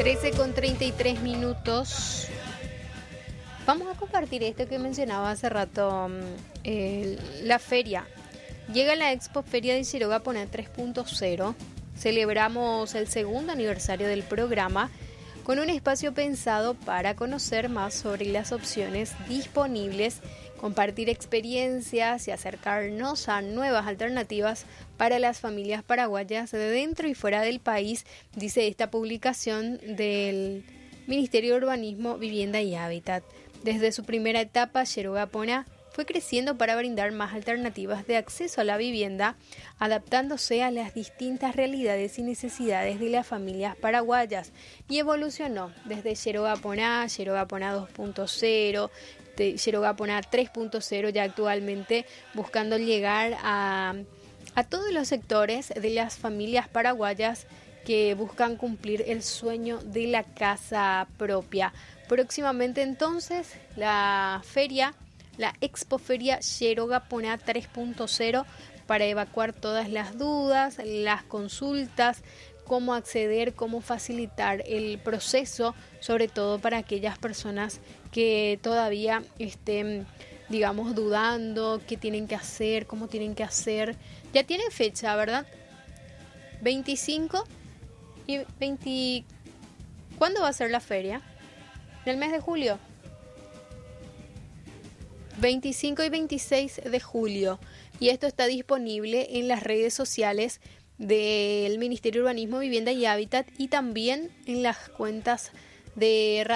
13:33. Vamos a compartir esto que mencionaba hace rato, la feria. Llega la Expo Feria de Xiroga Poná 3.0. Celebramos el segundo aniversario del programa con un espacio pensado para conocer más sobre las opciones disponibles, compartir experiencias y acercarnos a nuevas alternativas para las familias paraguayas de dentro y fuera del país, dice esta publicación del Ministerio de Urbanismo, Vivienda y Hábitat. Desde su primera etapa, Xiroga Poná fue creciendo para brindar más alternativas de acceso a la vivienda, adaptándose a las distintas realidades y necesidades de las familias paraguayas, y evolucionó desde Xiroga Poná 2.0, Xiroga Poná 3.0, ya actualmente buscando llegar a todos los sectores de las familias paraguayas que buscan cumplir el sueño de la casa propia. Próximamente entonces la Expo Feria Xiroga Poná 3.0 para evacuar todas las dudas, las consultas, cómo acceder, cómo facilitar el proceso, sobre todo para aquellas personas que todavía estén, digamos, dudando qué tienen que hacer, cómo tienen que hacer. Ya tiene fecha, ¿verdad? 25 y 20. ¿Cuándo va a ser la feria? ¿En el mes de julio? 25 y 26 de julio. Y esto está disponible en las redes sociales del Ministerio de Urbanismo, Vivienda y Hábitat y también en las cuentas de